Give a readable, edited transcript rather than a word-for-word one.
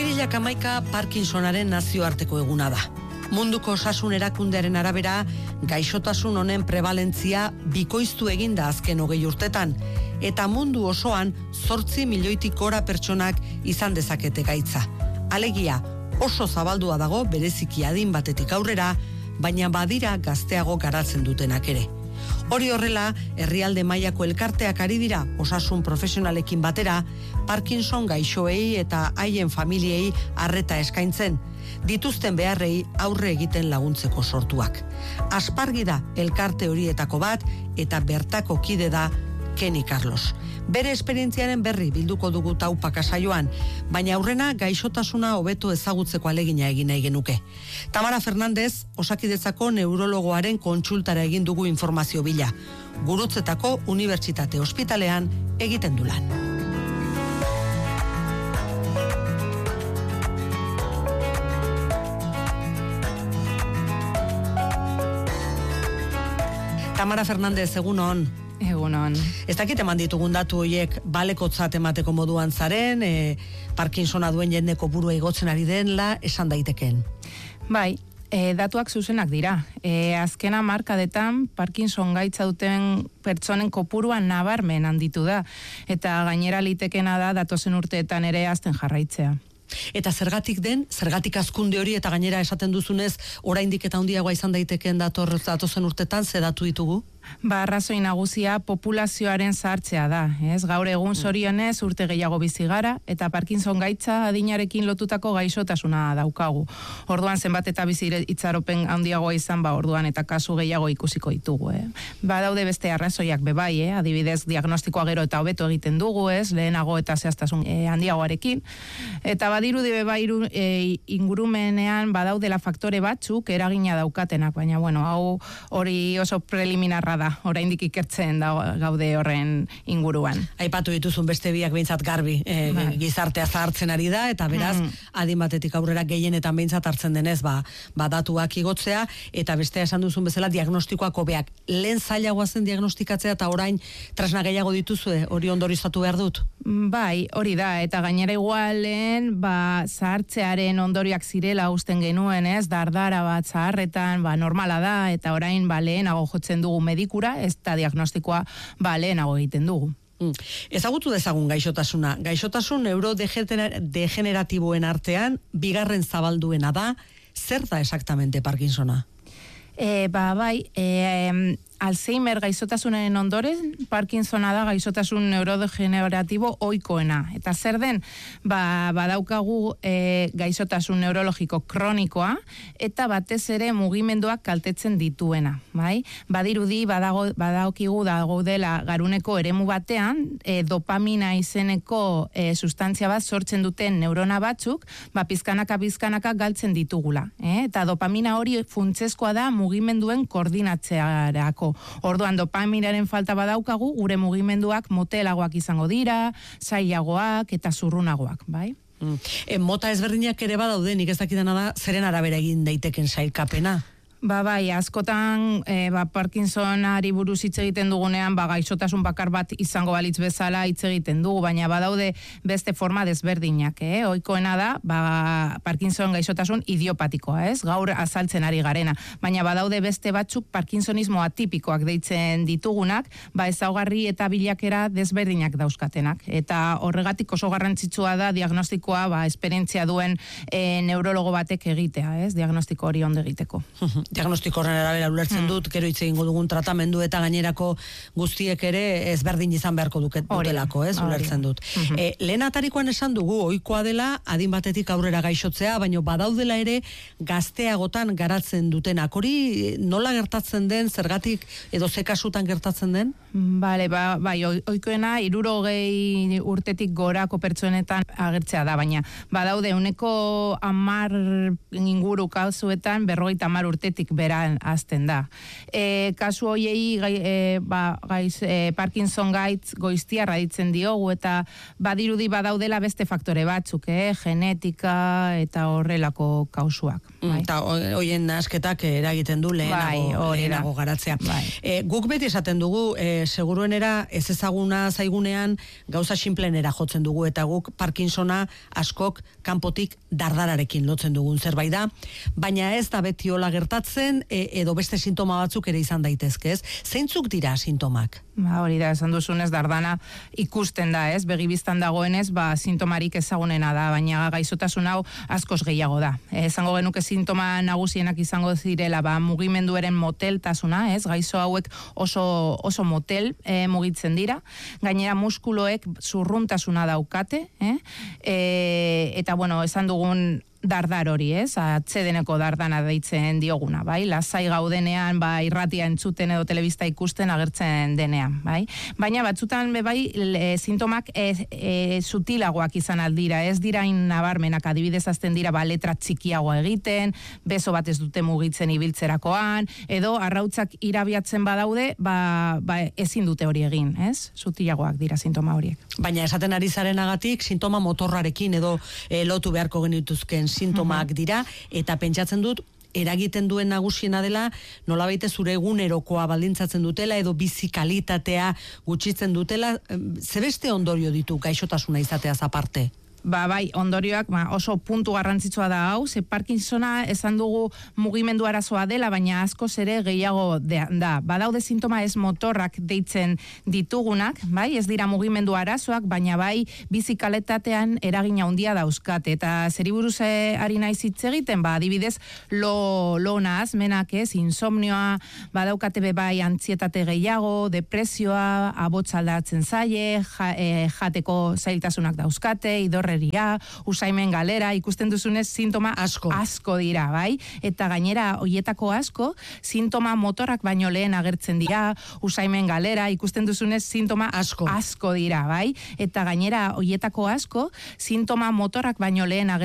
Apirilak 11 Parkinsonaren nazioarteko eguna da. Munduko osasun erakundearen arabera, gaixotasun honen prebalentzia bikoiztu eginda azken 20 urtetan, eta mundu osoan 8 milioitik gora pertsonak izan dezakete gaitza. Alegia, oso zabaldua dago bereziki adin batetik aurrera, baina badira gazteago garatzen dutenak ere. Hori horrela, herrialde mailako elkarteak ari dira osasun profesionalekin batera, Parkinson gaixoei eta haien familiei arreta eskaintzen, dituzten beharrei aurre egiten laguntzeko sortuak. Aspargi da elkarte horietako bat eta bertako kide da Kenny Carlos. Bere esperientziaren berri bilduko dugu Taupaka saioan, baina aurrena gaixotasuna hobeto ezagutzeko alegina egin nahi genuke. Tamara Fernandez, Osakidetzako neurologoaren kontsultara egin dugu informazio bila. Gurutzetako Unibertsitate Ospitalean egiten du lan. Tamara Fernandez, egun on. Egunon. Ez dakit eman ditugun datu horiek balekotzat emateko moduan zaren, Parkinsona duen jende kopurua igotzen ari denla, esan daiteken. Bai, datuak zuzenak dira. Azkena markadetan Parkinson gaitza duten pertsonen kopurua nabarmen handitu da, eta gainera litekena da datozen urteetan ere hazten jarraitzea. Eta zergatik azkunde hori eta gainera esaten duzunez, oraindik eta handiagoa izan daiteken datozen urtetan, ze datu ditugu? Arrazoi nagusia populazioaren zahartzea da, ez? Gaur egun zorionez urte gehiago bizi gara eta Parkinson gaitza adinarekin lotutako gaixotasuna daukagu. Orduan zenbat eta bizi itxaropen handiagoa izan, orduan eta kasu gehiago ikusiko ditugu, Badaude beste arrazoiak bebai, adibidez diagnostikoa gero eta hobeto egiten dugu, lehenago eta zehaztasun handiagoarekin. Eta badirudi bebai ingurumenean badaudela faktore batzuk eragina daukatenak, baina hau hori oso preliminarra da, oraindik ikertzen da gaude horren inguruan. Aipatu dituzun beste biak behintzat garbi, gizartea zahartzen ari da, eta beraz, adin batetik aurrera gehienetan behintzat hartzen denez, datuak igotzea, eta bestea esan duzun bezala diagnostikoak hobeak. Lehen zailagoa zen diagnostikatzea, eta orain tresna gehiago dituzue, hori ondorizatu behar dut? Bai, hori da, eta gainera igualen, zahartzearen ondorioak zirela usten genuen, dardara bat zaharretan, normala da, eta orain lehenago jotzen dugu medikura, ez da diagnostikoa lehenago egiten dugu. Ezagutu dezagun gaixotasuna. Gaixotasun neurodegeneratiboen artean, bigarren zabalduena da, zer da exactamente Parkinsona? Bai, Alzheimer gaixotasunaren ondoren, Parkinsona da gaixotasun neurodegeneratibo ohikoena. Eta zer den, badaukagu gaixotasun neurologiko kronikoa, eta batez ere mugimenduak kaltetzen dituena. Badirudi, badaukigu dela garuneko eremu batean, dopamina izeneko sustantzia bat sortzen duten neurona batzuk, pizkanaka galtzen ditugula. Eta dopamina hori funtsezkoa da mugimenduen koordinatzearako. Orduan dopaminaren falta badaukagu, gure mugimenduak motelagoak izango dira, zailagoak eta zurrunagoak, bai? Mota ezberdinak ere badaude, nik ez dakidana da, zeren arabera egin daiteken sailkapena? Bai, askotan Parkinsonari buruz hitz egiten dugunean, gaixotasun bakar bat izango balitz bezala hitz egiten dugu, baina badaude beste forma desberdinak, ohikoena da, Parkinson gaixotasun idiopatikoa, gaur azaltzen ari garena, baina badaude beste batzuk Parkinsonismo atipikoak deitzen ditugunak, ezaugarri eta bilakera desberdinak dauzkatenak, eta horregatik oso garrantzitsua da diagnostikoa, esperientzia duen neurologo batek egitea, diagnostiko hori ondo egiteko. Diagnostiko horren arabera ulertzen dut, gero hitz egingo dugun tratamendu eta gainerako guztiek ere ezberdin izan beharko dutelako, ulertzen dut. Lehen atarikoan esan dugu, ohikoa dela adin batetik aurrera gaixotzea, baina badaudela ere gazteagotan garatzen dutenak. Hori nola gertatzen den, zergatik edo ze kasutan gertatzen den? Bai, ohikoena 60 urtetik gorako pertsonetan agertzea da, baina badaude 10 inguru kasuetan 50 urtetik behetik beran hasten da. Kasu hoiei Parkinson gaitz goiztiarra ditzen diogu, eta badirudi badaudela beste faktore batzuk, genetika eta horrelako kausuak. Eta hoien asketak eragiten du lehenago garatzea. Guk beti esaten dugu, seguruenera ez ezaguna zaigunean gauza simplenera jotzen dugu, eta guk Parkinsona askok kanpotik dardararekin lotzen dugun zerbait da, baina ez da beti hola gertatzen, edo beste sintoma batzuk ere izan daitezke, ez? Zeintzuk dira sintomak? Hori da, esan duzunez, dardana ikusten da, ez? Begibistan dagoenez, sintomarik ezagunena da, baina gaixotasun hau askoz gehiago da. Esango genuke sintoma nagusienak izango zirela, mugimenduaren moteltasuna, ez? Gaixo hauek oso motel mugitzen dira, gainera muskuloek zurruntasuna daukate, eta bueno, esan dugun dardar hori, ez? Atsedeneko dardana deitzen dioguna, bai? Lasai gaudenean, irratia entzuten edo telebista ikusten agertzen denean, bai? Baina batzutan sintomak sutilagoak izan aldira, ez dira nabarmenak, adibidez azten dira letra txikiagoa egiten, beso bat ez dute mugitzen ibiltzerakoan, edo arrautzak irabiatzen badaude, ezin dute hori egin, ez? Sutilagoak dira sintoma horiek. Baina esaten ari zarenagatik, sintoma motorrarekin edo lotu beharko genituzken sintomak dira, eta pentsatzen dut eragiten duen nagusiena dela, nolabait zure egunerokoa baldintzatzen dutela edo bizi kalitatea gutxitzen dutela, zebeste ondorio ditu gaixotasuna izateaz aparte? Bai, ondorioak oso puntu garrantzitsua da hau, ze Parkinsona esan dugu mugimendu arazoa dela, baina askoz ere gehiago da. Badaude sintoma ez motorrak deitzen ditugunak, bai, ez dira mugimendu arazoak, baina bai bizi kalitatean eragina handia dauzkate, eta zeri buruz ari naiz hitz egiten, adibidez lo nahazmenak, insomnioa, badaukate bai antzietate gehiago, depresioa, abotsa aldatzen zaie, jateko zailtasunak dauzkate, usaimen galera, ikusten duzunez sintoma asko dira, bai? Eta gainera, hoietako asko, sintoma motorrak baino lehen agertzen dira, usaimen galera, ikusten duzunez sintoma asko dira, bai? Eta gainera, hoietako asko, sintoma motorrak baino lehen agertzen